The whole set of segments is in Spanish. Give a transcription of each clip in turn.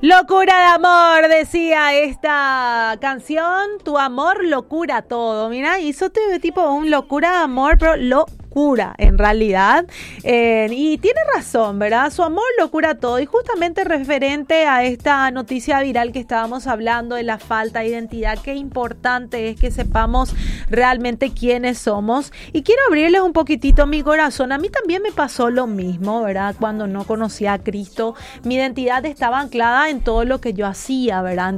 Locura de amor, decía esta canción. Tu amor lo cura todo. Mira, hizo tipo un locura de amor, pero locura en realidad. Y tiene razón, ¿verdad? Su amor lo cura todo. Y justamente referente a esta noticia viral que estábamos hablando de la falta de identidad, qué importante es que sepamos realmente quiénes somos. Y quiero abrirles un poquitito mi corazón. A mí también me pasó lo mismo, ¿verdad? Cuando no conocía a Cristo, mi identidad estaba anclada en todo lo que yo hacía, ¿verdad?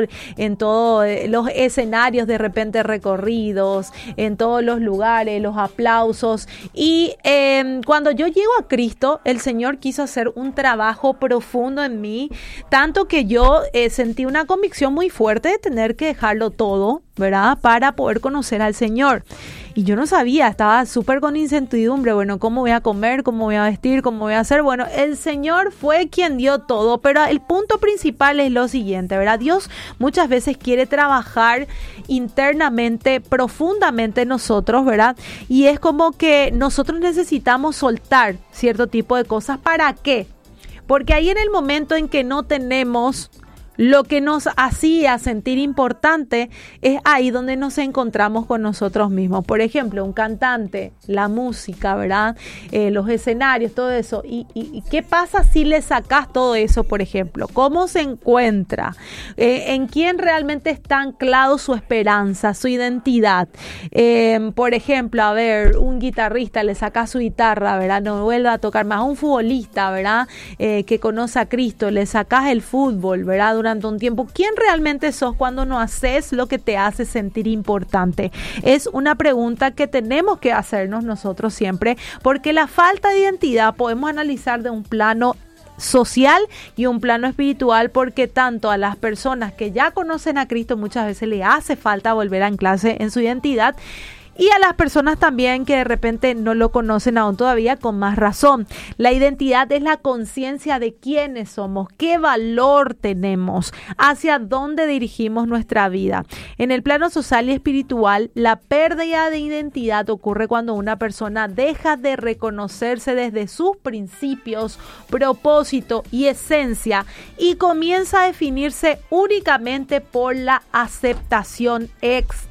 En todos los escenarios de repente recorridos, en todos los lugares, los aplausos. Y cuando yo llego a Cristo, el Señor quiso hacer un trabajo profundo en mí, tanto que yo sentí una convicción muy fuerte de tener que dejarlo todo, ¿verdad? Para poder conocer al Señor. Y yo no sabía, estaba súper con incertidumbre, bueno, ¿cómo voy a comer? ¿Cómo voy a vestir? ¿Cómo voy a hacer? Bueno, el Señor fue quien dio todo, pero el punto principal es lo siguiente, ¿verdad? Dios muchas veces quiere trabajar internamente, profundamente en nosotros, ¿verdad? Y es como que nosotros necesitamos soltar cierto tipo de cosas. ¿Para qué? Porque ahí en el momento en que no tenemos lo que nos hacía sentir importante, es ahí donde nos encontramos con nosotros mismos. Por ejemplo, un cantante, la música, ¿verdad? Los escenarios, todo eso. ¿Y qué pasa si le sacas todo eso, por ejemplo? ¿Cómo se encuentra? ¿En quién realmente está anclado su esperanza, su identidad? Por ejemplo, a ver, un guitarrista le saca su guitarra, ¿verdad? No vuelve a tocar más. Un futbolista, ¿verdad? Que conoce a Cristo, le sacas el fútbol, ¿verdad? Durante un tiempo. ¿Quién realmente sos cuando no haces lo que te hace sentir importante? Es una pregunta que tenemos que hacernos nosotros siempre, porque la falta de identidad podemos analizar de un plano social y un plano espiritual, porque tanto a las personas que ya conocen a Cristo muchas veces le hace falta volver a anclarse en su identidad, y a las personas también que de repente no lo conocen aún todavía, con más razón. La identidad es la conciencia de quiénes somos, qué valor tenemos, hacia dónde dirigimos nuestra vida. En el plano social y espiritual, la pérdida de identidad ocurre cuando una persona deja de reconocerse desde sus principios, propósito y esencia y comienza a definirse únicamente por la aceptación externa,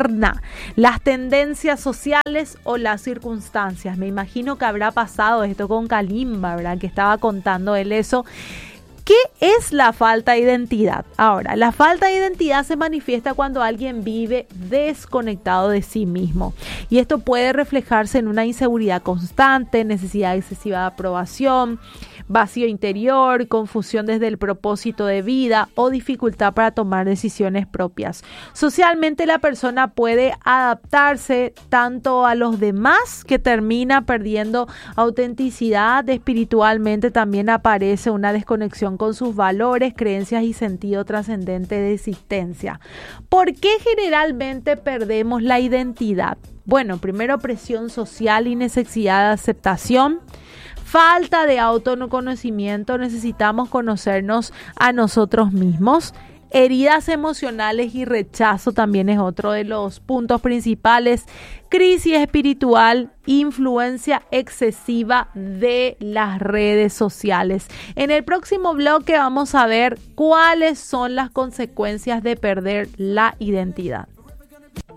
las tendencias sociales o las circunstancias. Me imagino que habrá pasado esto con Kalimba, ¿verdad? Que estaba contando él eso. ¿Qué es la falta de identidad? Ahora, la falta de identidad se manifiesta cuando alguien vive desconectado de sí mismo. Y esto puede reflejarse en una inseguridad constante, necesidad excesiva de aprobación, vacío interior, confusión desde el propósito de vida o dificultad para tomar decisiones propias. Socialmente, la persona puede adaptarse tanto a los demás que termina perdiendo autenticidad. Espiritualmente también aparece una desconexión con sus valores, creencias y sentido trascendente de existencia. ¿Por qué generalmente perdemos la identidad? Bueno, primero, presión social y necesidad de aceptación. Falta de autoconocimiento, necesitamos conocernos a nosotros mismos. Heridas emocionales y rechazo también es otro de los puntos principales. Crisis espiritual, influencia excesiva de las redes sociales. En el próximo bloque vamos a ver cuáles son las consecuencias de perder la identidad.